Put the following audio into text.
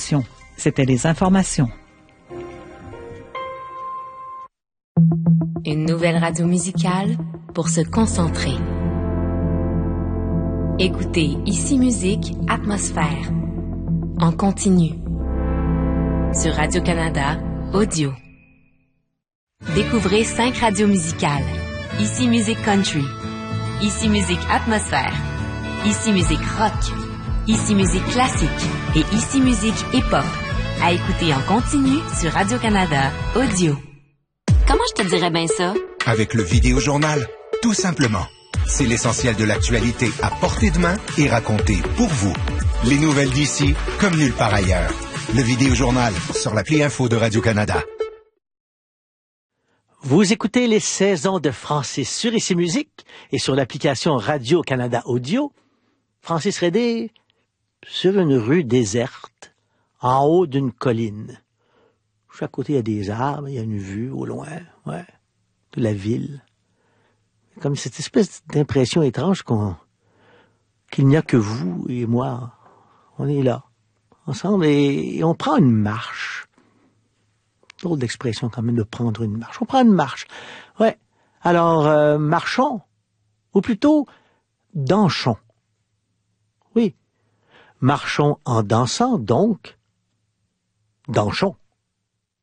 attention, c'était les informations. Une nouvelle radio musicale pour se concentrer. Écoutez Ici Musique, Atmosphère. En continu. Sur Radio-Canada, audio. Découvrez 5 radios musicales. Ici Musique Country. Ici Musique Atmosphère. Ici Musique Rock. Ici Musique Classique. Et Ici Musique Hip-Hop. À écouter en continu sur Radio-Canada, audio. Comment je te dirais bien ça? Avec le Vidéojournal. Tout simplement. C'est l'essentiel de l'actualité à portée de main et raconté pour vous. Les nouvelles d'ici, comme nulle part ailleurs. Le Vidéojournal sur l'appli Info de Radio-Canada. Vous écoutez les saisons de Francis sur Ici Musique et sur l'application Radio-Canada Audio. Francis Redé sur une rue déserte, en haut d'une colline. Chaque côté, il y a des arbres, il y a une vue au loin, de la ville. Comme cette espèce d'impression étrange qu'il n'y a que vous et moi. On est là, ensemble, et on prend une marche. Drôle d'expression quand même de prendre une marche. On prend une marche. Ouais. Alors, marchons. Ou plutôt, dansons. Oui. Marchons en dansant, donc, dansons.